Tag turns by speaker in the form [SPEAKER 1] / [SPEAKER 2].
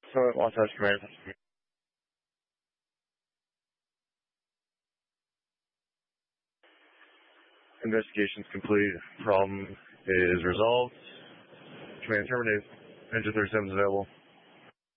[SPEAKER 1] So, Wasatch Command. Investigation's complete. Problem is resolved. Command terminated. Engine 37 is available.